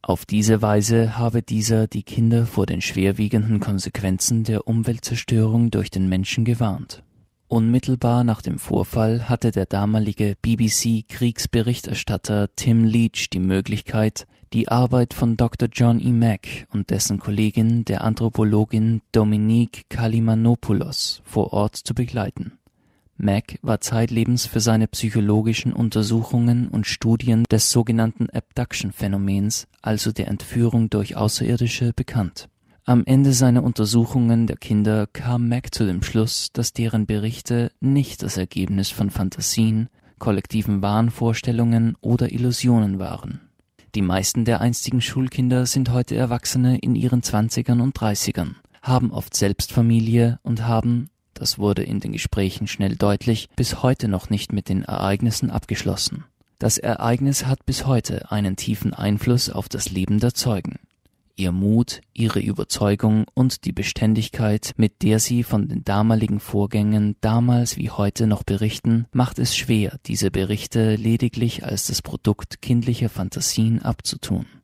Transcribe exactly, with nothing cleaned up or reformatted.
Auf diese Weise habe dieser die Kinder vor den schwerwiegenden Konsequenzen der Umweltzerstörung durch den Menschen gewarnt. Unmittelbar nach dem Vorfall hatte der damalige B B C-Kriegsberichterstatter Tim Leach die Möglichkeit, die Arbeit von Doktor John E. Mack und dessen Kollegin, der Anthropologin Dominique Kalimanopoulos, vor Ort zu begleiten. Mack war zeitlebens für seine psychologischen Untersuchungen und Studien des sogenannten Abduction-Phänomens, also der Entführung durch Außerirdische, bekannt. Am Ende seiner Untersuchungen der Kinder kam Mack zu dem Schluss, dass deren Berichte nicht das Ergebnis von Fantasien, kollektiven Wahnvorstellungen oder Illusionen waren. Die meisten der einstigen Schulkinder sind heute Erwachsene in ihren Zwanzigern und Dreißigern, haben oft selbst Familie und haben, das wurde in den Gesprächen schnell deutlich, bis heute noch nicht mit den Ereignissen abgeschlossen. Das Ereignis hat bis heute einen tiefen Einfluss auf das Leben der Zeugen. Ihr Mut, ihre Überzeugung und die Beständigkeit, mit der sie von den damaligen Vorgängen damals wie heute noch berichten, macht es schwer, diese Berichte lediglich als das Produkt kindlicher Fantasien abzutun.